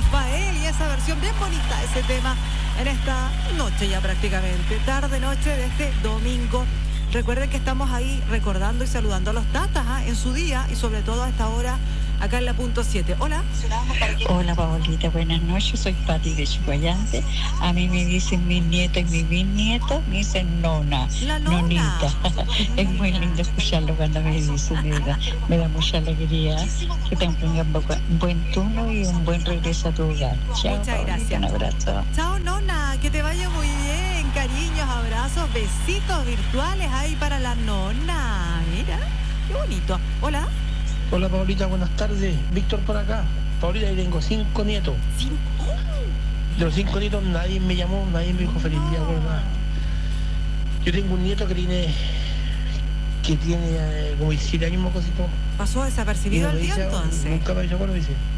Rafael y esa versión bien bonita de ese tema en esta noche ya prácticamente, tarde-noche de este domingo. Recuerden que estamos ahí recordando y saludando a los tatas en su día y sobre todo a esta hora acá en la punto 7. Hola. Hola, Paolita, buenas noches. Soy Pati de Chupayante. A mí me dicen mis nietos y mis bisnietos, me dicen nona, La nona. nonita. Es muy lindo escucharlo cuando me dicen, me da mucha alegría. Que tengan un buen turno y un buen regreso a tu hogar. Chao, Muchas Paolita, gracias. un abrazo. Chao, nona, que te vaya muy bien. Cariños, abrazos, besitos virtuales ahí para la nona. Mira, qué bonito. Hola. Hola, Paulita, buenas tardes. Víctor por acá. Paulita, yo tengo 5 nietos. De los 5 nietos nadie me llamó, nadie me dijo feliz día, ¿verdad? Yo tengo un nieto que tiene como 17 años, cosito. Pasó desapercibido el día entonces. Nunca me dice, bueno, dice.